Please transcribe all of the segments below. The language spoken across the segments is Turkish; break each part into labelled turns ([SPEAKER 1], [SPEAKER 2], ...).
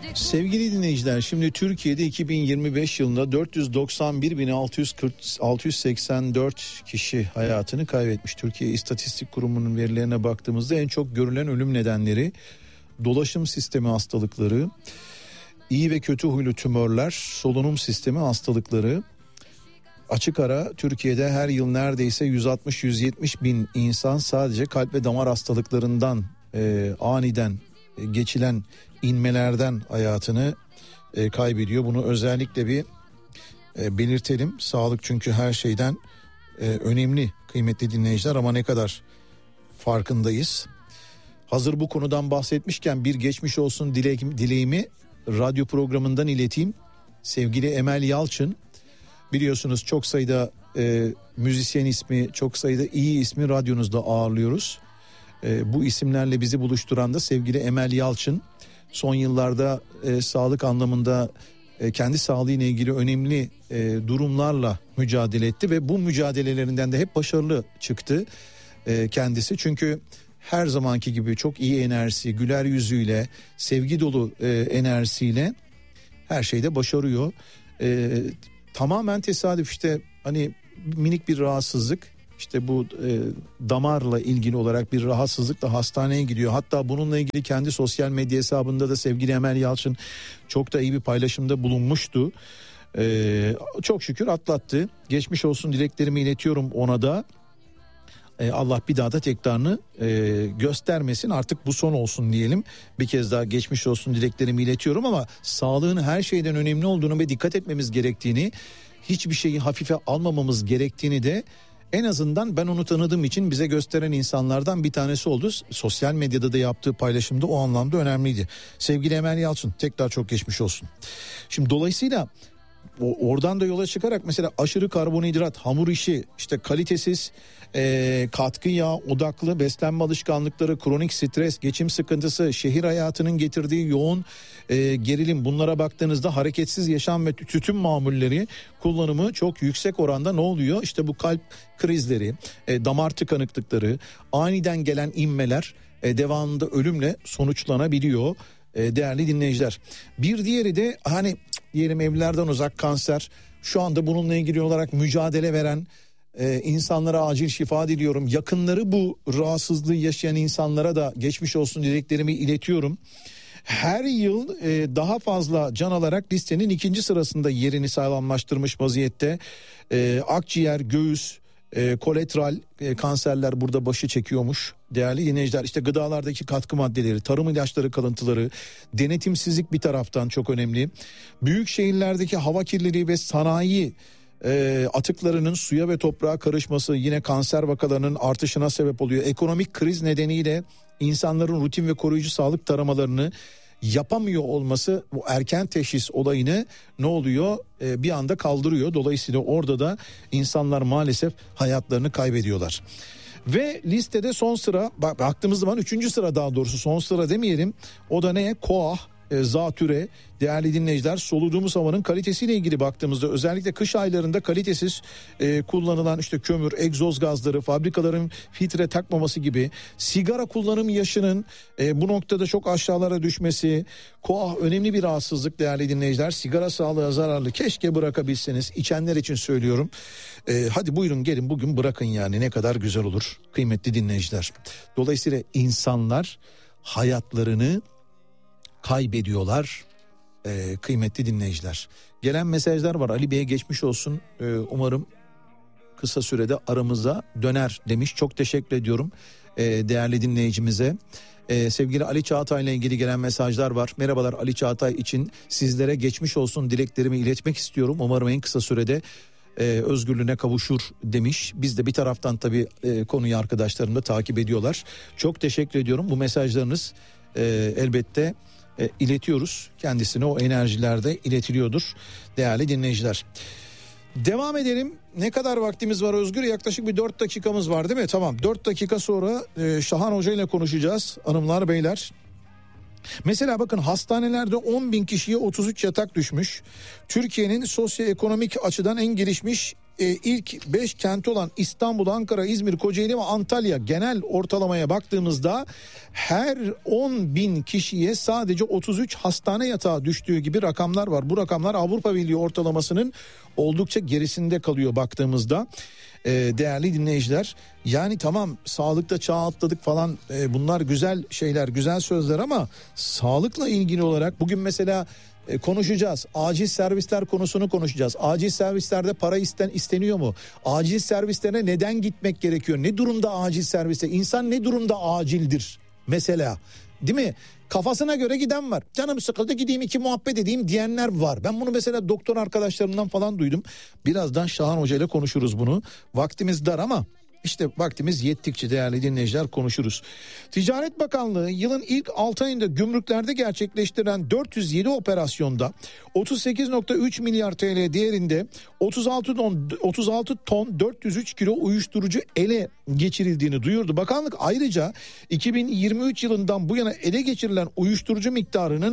[SPEAKER 1] Sevgili dinleyiciler, şimdi Türkiye'de 2025 yılında 491.684 kişi hayatını kaybetmiş. Türkiye İstatistik Kurumu'nun verilerine baktığımızda en çok görülen ölüm nedenleri dolaşım sistemi hastalıkları, iyi ve kötü huylu tümörler, solunum sistemi hastalıkları. Açık ara Türkiye'de her yıl neredeyse 160-170 bin insan sadece kalp ve damar hastalıklarından aniden geçilen inmelerden hayatını kaybediyor. Bunu özellikle bir belirtelim. Sağlık çünkü her şeyden önemli kıymetli dinleyiciler, ama ne kadar farkındayız. Hazır bu konudan bahsetmişken bir geçmiş olsun dileğimi radyo programından ileteyim. Sevgili Emel Yalçın, biliyorsunuz çok sayıda müzisyen ismi, çok sayıda iyi ismi radyonuzda ağırlıyoruz. Bu isimlerle bizi buluşturan da sevgili Emel Yalçın. Son yıllarda sağlık anlamında kendi sağlığıyla ilgili önemli durumlarla mücadele etti ve bu mücadelelerinden de hep başarılı çıktı kendisi. Çünkü her zamanki gibi çok iyi enerjisi, güler yüzüyle, sevgi dolu enerjisiyle her şeyde başarıyor. Tamamen tesadüf, işte hani minik bir rahatsızlık, işte bu damarla ilgili olarak bir rahatsızlıkla hastaneye gidiyor. Hatta bununla ilgili kendi sosyal medya hesabında da sevgili Emel Yalçın çok da iyi bir paylaşımda bulunmuştu. Çok şükür atlattı. Geçmiş olsun dileklerimi iletiyorum ona da. Allah bir daha da tekrarını göstermesin, artık bu son olsun diyelim. Bir kez daha geçmiş olsun dileklerimi iletiyorum, ama sağlığın her şeyden önemli olduğunu ve dikkat etmemiz gerektiğini, hiçbir şeyi hafife almamamız gerektiğini de en azından ben onu tanıdığım için bize gösteren insanlardan bir tanesi oldu. Sosyal medyada da yaptığı paylaşımda o anlamda önemliydi. Sevgili Emel Yalçın, tekrar çok geçmiş olsun. Şimdi dolayısıyla oradan da yola çıkarak mesela aşırı karbonhidrat, hamur işi, işte kalitesiz katkı yağı odaklı beslenme alışkanlıkları, kronik stres, geçim sıkıntısı, şehir hayatının getirdiği yoğun gerilim, bunlara baktığınızda hareketsiz yaşam ve tütün mamulleri kullanımı çok yüksek oranda ne oluyor? İşte bu kalp krizleri, damar tıkanıklıkları, aniden gelen inmeler devamında ölümle sonuçlanabiliyor. Değerli dinleyiciler, bir diğeri de hani diyelim evlilerden uzak kanser. Şu anda bununla ilgili olarak mücadele veren insanlara acil şifa diliyorum. Yakınları bu rahatsızlığı yaşayan insanlara da geçmiş olsun dileklerimi iletiyorum. Her yıl daha fazla can alarak listenin 2. sırasında yerini sağlamlaştırmış vaziyette. Akciğer, göğüs, koletral kanserler burada başı çekiyormuş. Değerli dinleyiciler, işte gıdalardaki katkı maddeleri, tarım ilaçları kalıntıları, denetimsizlik bir taraftan çok önemli. Büyük şehirlerdeki hava kirliliği ve sanayi atıklarının suya ve toprağa karışması yine kanser vakalarının artışına sebep oluyor. Ekonomik kriz nedeniyle insanların rutin ve koruyucu sağlık taramalarını yapamıyor olması bu erken teşhis olayını ne oluyor? Bir anda kaldırıyor. Dolayısıyla orada da insanlar maalesef hayatlarını kaybediyorlar. Ve listede son sıra, baktığımız zaman 3. sıra, daha doğrusu son sıra demeyelim. O da ne? KOAH, zatüre. Değerli dinleyiciler, soluduğumuz havanın kalitesiyle ilgili baktığımızda özellikle kış aylarında kalitesiz kullanılan işte kömür, egzoz gazları, fabrikaların filtre takmaması gibi, sigara kullanım yaşının bu noktada çok aşağılara düşmesi. KOAH önemli bir rahatsızlık değerli dinleyiciler. Sigara sağlığa zararlı. Keşke bırakabilseniz. İçenler için söylüyorum. Hadi buyurun gelin bugün bırakın, yani ne kadar güzel olur kıymetli dinleyiciler. Dolayısıyla insanlar hayatlarını kaybediyorlar kıymetli dinleyiciler. Gelen mesajlar var. Ali Bey'e geçmiş olsun. Umarım kısa sürede aramıza döner demiş. Çok teşekkür ediyorum değerli dinleyicimize. Sevgili Ali Çağatay ile ilgili gelen mesajlar var. Merhabalar, Ali Çağatay için sizlere geçmiş olsun dileklerimi iletmek istiyorum. Umarım en kısa sürede özgürlüğüne kavuşur demiş. Biz de bir taraftan tabii konuyu arkadaşlarım da takip ediyorlar. Çok teşekkür ediyorum. Bu mesajlarınız elbette iletiyoruz. Kendisine o enerjiler de iletiliyordur değerli dinleyiciler. Devam edelim. Ne kadar vaktimiz var Özgür? Yaklaşık bir 4 dakikamız var değil mi? Tamam, 4 dakika sonra Şahan Hoca ile konuşacağız hanımlar beyler. Mesela bakın, hastanelerde 10.000 kişiye 33 yatak düşmüş. Türkiye'nin sosyoekonomik açıdan en gelişmiş ilk 5 kenti olan İstanbul, Ankara, İzmir, Kocaeli ve Antalya genel ortalamaya baktığımızda her 10.000 kişiye sadece 33 hastane yatağı düştüğü gibi rakamlar var. Bu rakamlar Avrupa Birliği ortalamasının oldukça gerisinde kalıyor baktığımızda. Değerli dinleyiciler, yani tamam sağlıkta çağ atladık falan, bunlar güzel şeyler, güzel sözler ama sağlıkla ilgili olarak bugün mesela konuşacağız. Acil servisler konusunu konuşacağız. Acil servislerde para isteniyor mu? Acil servislere neden gitmek gerekiyor? Ne durumda acil serviste? İnsan ne durumda acildir mesela? Değil mi? Kafasına göre giden var. Canım sıkıldı, gideyim 2 muhabbet edeyim diyenler var. Ben bunu mesela doktor arkadaşlarımdan falan duydum. Birazdan Şahan Hoca ile konuşuruz bunu. Vaktimiz dar ama İşte vaktimiz yettikçe değerli dinleyiciler konuşuruz. Ticaret Bakanlığı yılın ilk 6 ayında gümrüklerde gerçekleştirilen 407 operasyonda 38.3 milyar TL değerinde 36 ton 403 kilo uyuşturucu ele geçirildiğini duyurdu. Bakanlık ayrıca 2023 yılından bu yana ele geçirilen uyuşturucu miktarının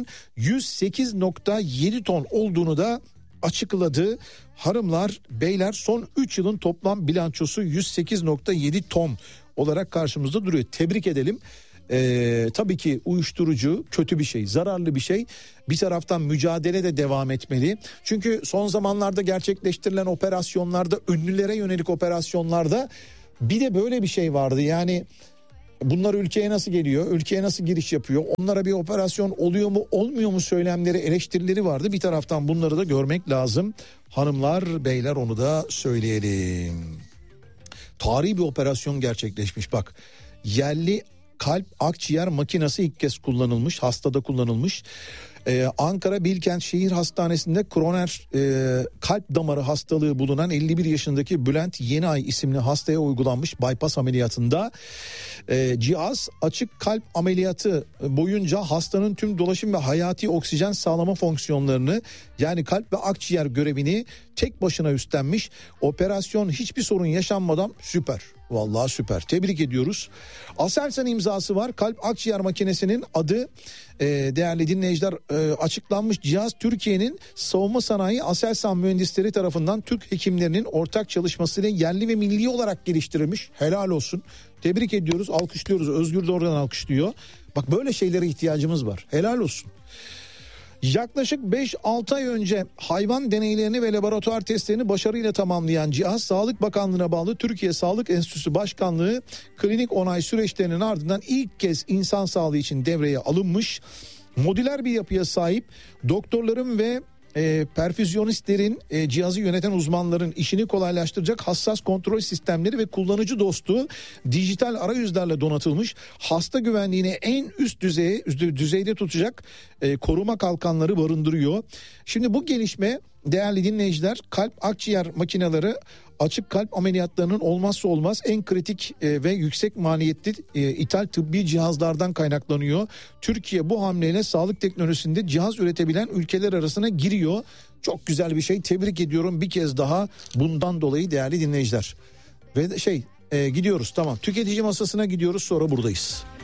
[SPEAKER 1] 108.7 ton olduğunu da açıkladı. Hanımlar, beyler, son 3 yılın toplam bilançosu 108.7 ton olarak karşımızda duruyor. Tebrik edelim. Tabii ki uyuşturucu kötü bir şey, zararlı bir şey. Bir taraftan mücadele de devam etmeli. Çünkü son zamanlarda gerçekleştirilen operasyonlarda, ünlülere yönelik operasyonlarda bir de böyle bir şey vardı. Yani bunlar ülkeye nasıl geliyor, ülkeye nasıl giriş yapıyor, onlara bir operasyon oluyor mu olmuyor mu söylemleri, eleştirileri vardı. Bir taraftan bunları da görmek lazım. Hanımlar, beyler, onu da söyleyelim. Tarihi bir operasyon gerçekleşmiş bak. Yerli kalp akciğer makinesi ilk kez kullanılmış, hastada kullanılmış. Ankara Bilkent Şehir Hastanesi'nde kroner kalp damarı hastalığı bulunan 51 yaşındaki Bülent Yenay isimli hastaya uygulanmış bypass ameliyatında cihaz açık kalp ameliyatı boyunca hastanın tüm dolaşım ve hayati oksijen sağlama fonksiyonlarını, yani kalp ve akciğer görevini tek başına üstlenmiş. Operasyon hiçbir sorun yaşanmadan süper. Vallahi süper. Tebrik ediyoruz. Aselsan imzası var. Kalp akciğer makinesinin adı değerli dinleyiciler açıklanmış. Cihaz Türkiye'nin savunma sanayi Aselsan mühendisleri tarafından Türk hekimlerinin ortak çalışmasıyla yerli ve milli olarak geliştirilmiş. Helal olsun. Tebrik ediyoruz, alkışlıyoruz. Özgür de oradan alkışlıyor. Bak böyle şeylere ihtiyacımız var. Helal olsun. Yaklaşık 5-6 ay önce hayvan deneylerini ve laboratuvar testlerini başarıyla tamamlayan cihaz, Sağlık Bakanlığı'na bağlı Türkiye Sağlık Enstitüsü Başkanlığı klinik onay süreçlerinin ardından ilk kez insan sağlığı için devreye alınmış. Modüler bir yapıya sahip, doktorların ve perfüzyonistlerin, cihazı yöneten uzmanların işini kolaylaştıracak hassas kontrol sistemleri ve kullanıcı dostu dijital arayüzlerle donatılmış, hasta güvenliğini en üst düzeyde tutacak koruma kalkanları barındırıyor. Şimdi bu gelişme değerli dinleyiciler, kalp akciğer makineleri açık kalp ameliyatlarının olmazsa olmaz en kritik ve yüksek maliyetli ithal tıbbi cihazlardan kaynaklanıyor. Türkiye bu hamleyle sağlık teknolojisinde cihaz üretebilen ülkeler arasına giriyor. Çok güzel bir şey. Tebrik ediyorum bir kez daha bundan dolayı değerli dinleyiciler. Ve gidiyoruz, tamam, tüketici masasına gidiyoruz, sonra buradayız.